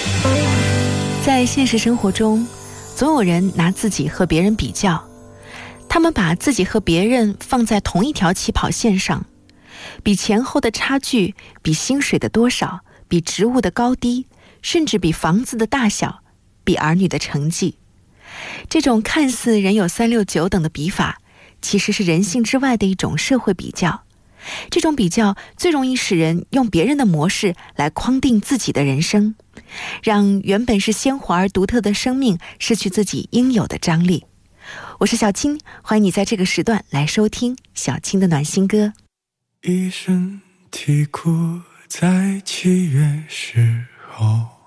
在现实生活中，总有人拿自己和别人比较，他们把自己和别人放在同一条起跑线上，比前后的差距，比薪水的多少，比职务的高低，甚至比房子的大小，比儿女的成绩。这种看似人有三六九等的比法，其实是人性之外的一种社会比较。这种比较最容易使人用别人的模式来框定自己的人生，让原本是鲜活而独特的生命失去自己应有的张力。我是小青，欢迎你在这个时段来收听小青的暖心歌。 一身啼哭在7月10号，